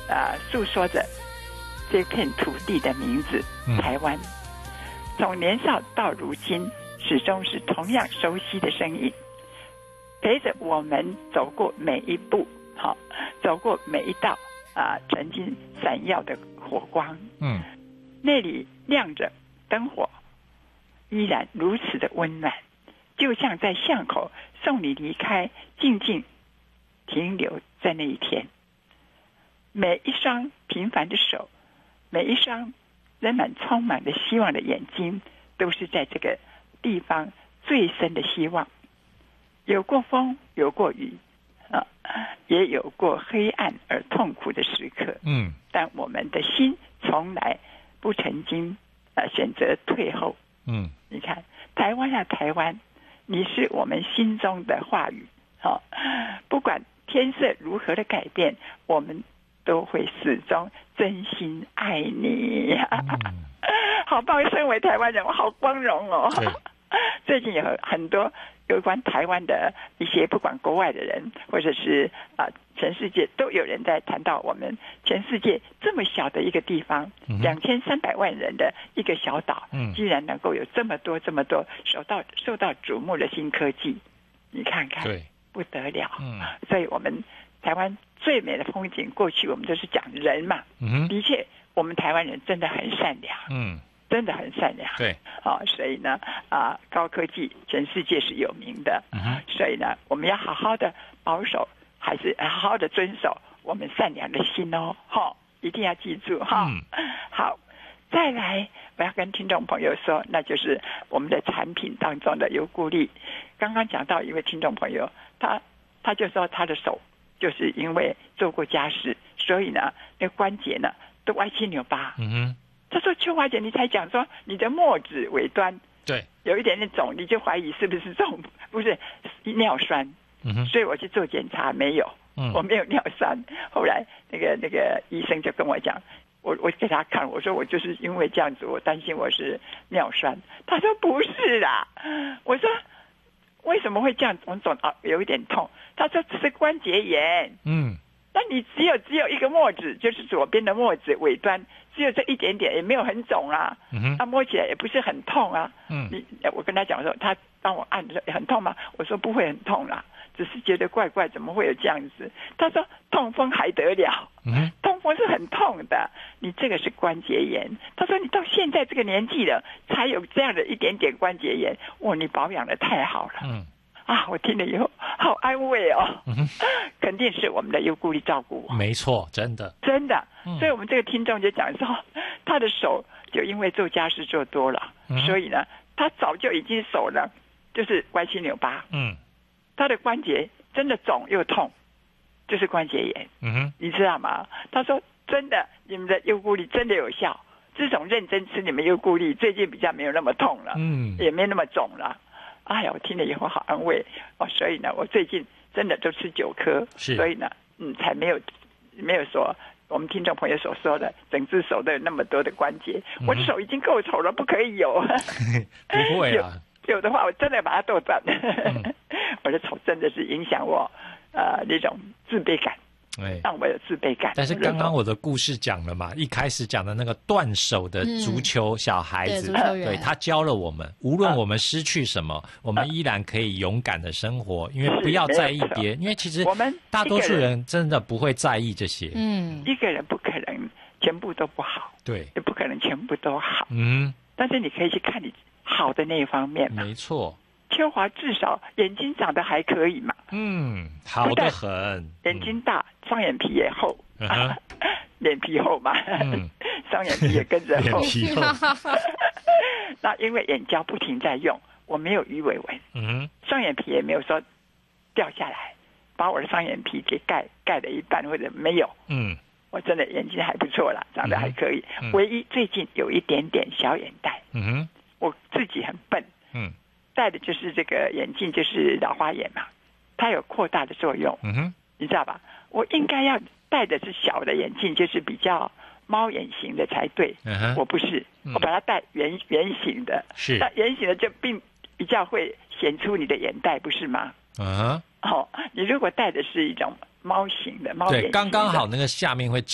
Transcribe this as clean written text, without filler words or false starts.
诉说着这片土地的名字台湾。从年少到如今，始终是同样熟悉的声音，陪着我们走过每一步，走过每一道曾经闪耀的火光。那里亮着灯火，依然如此的温暖，就像在巷口送你离开，静静停留在那一天。每一双平凡的手，每一双仍然充满着希望的眼睛，都是在这个地方最深的希望。有过风，有过雨，也有过黑暗而痛苦的时刻。但我们的心从来不曾经选择退后。你看，台湾啊，台湾，你是我们心中的话语。不管天色如何的改变，我们都会始终真心爱你。好棒！身为台湾人，我好光荣哦。最近有很多有关台湾的一些，不管国外的人，或者是全世界，都有人在谈到我们全世界这么小的一个地方，2300万人的一个小岛，居然能够有这么多受到瞩目的新科技，你看看，不得了。所以我们台湾最美的风景，过去我们都是讲人嘛，的确，我们台湾人真的很善良，真的很善良。所以呢，高科技全世界是有名的，所以呢，我们要好好的保守，还是好好的遵守我们善良的心哦，一定要记住哈。好，再来，我要跟听众朋友说，那就是我们的产品当中的优固力。刚刚讲到一位听众朋友，他就说他的手就是因为做过家事，所以呢，那关节呢都歪七扭八。他说：“秋华姐，你才讲说你的末指尾端有一点点肿，你就怀疑是不是肿，不是尿酸。所以我去做检查，没有，我没有尿酸。后来那个医生就跟我讲，我给他看，我说我就是因为这样子，我担心我是尿酸。他说不是啦，我说为什么会这样肿有一点痛？他说这是关节炎。那你只有一个末指，就是左边的末指尾端，只有这一点点，也没有很肿啊。他摸起来也不是很痛啊。我跟他讲说，他帮我按的时候很痛吗？我说不会很痛啦，只是觉得怪怪，怎么会有这样子？他说痛风还得了，痛风是很痛的，你这个是关节炎。他说你到现在这个年纪了，才有这样的一点点关节炎，你保养的太好了。我听了以后好安慰哦。肯定是我们的优固力照顾我。 没错，真的。 所以我们这个听众就讲说，他的手就因为做家事做多了，所以呢，他早就已经手呢就是歪七扭八。他的关节真的肿又痛，就是关节炎。你知道吗？他说真的，你们的优固力真的有效。自从认真吃你们优固力，最近比较没有那么痛了，也没那么肿了。哎呀，我听了以后好安慰所以呢，我最近真的都吃9颗，所以呢，才没有说我们听众朋友所说的整只手都有那么多的关节。我的手已经够丑了，不可以有。 不会啊， 有的话我真的把它剁断。我的手真的是影响我那种自卑感。让我有自卑感。 但是刚刚我的故事讲了嘛，一开始讲的那个断手的足球小孩子，对，他教了我们，无论我们失去什么，我们依然可以勇敢的生活，因为不要在意别人，因为其实大多数人真的不会在意这些。 一个人不可能全部都不好，对，也不可能全部都好。但是你可以去看你好的那一方面嘛。 没错。 秋华至少眼睛长得还可以嘛。 好得很。 眼睛大，双眼皮也厚，脸皮厚嘛，双眼皮也跟着厚。脸皮厚。那因为眼胶不停在用，我没有鱼尾纹，双眼皮也没有说掉下来，把我的双眼皮给盖了一半或者没有。我真的眼睛还不错啦，长得还可以。唯一最近有一点点小眼袋。我自己很笨。戴的就是这个眼镜，就是老花眼嘛，它有扩大的作用。你知道吧？我应该要戴的是小的眼镜，就是比较猫眼型的才对。我不是，我把它戴圆形的。是，那圆形的就比较会显出你的眼袋，不是吗？你如果戴的是一种猫型的猫眼型的， 对，刚刚好那个下面会